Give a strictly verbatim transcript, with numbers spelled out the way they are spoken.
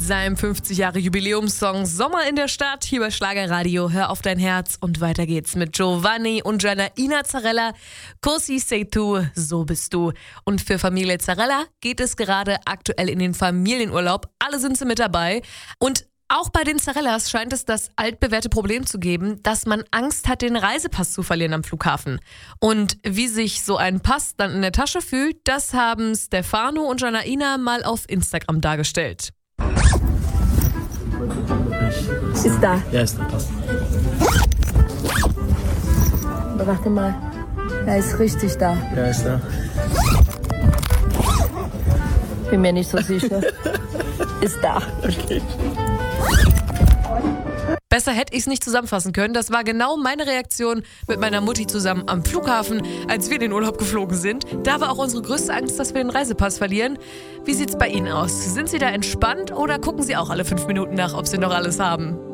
Seinem fünfzig Jahre Jubiläumssong Sommer in der Stadt hier bei Schlagerradio. Hör auf dein Herz und weiter geht's mit Giovanni und Janaina Zarella. Così sei tu, so bist du. Und für Familie Zarella geht es gerade aktuell in den Familienurlaub. Alle sind sie mit dabei. Und auch bei den Zarellas scheint es das altbewährte Problem zu geben, dass man Angst hat, den Reisepass zu verlieren am Flughafen. Und wie sich so ein Pass dann in der Tasche fühlt, das haben Stefano und Janaina mal auf Instagram dargestellt. Ist da. Ja, ist da, passt. Warte mal. Er ist richtig da. Ja, ist da. Bin mir nicht so sicher. Ist da. Okay. Besser hätte ich es nicht zusammenfassen können. Das war genau meine Reaktion mit meiner Mutti zusammen am Flughafen, als wir in den Urlaub geflogen sind. Da war auch unsere größte Angst, dass wir den Reisepass verlieren. Wie sieht's bei Ihnen aus? Sind Sie da entspannt oder gucken Sie auch alle fünf Minuten nach, ob Sie noch alles haben?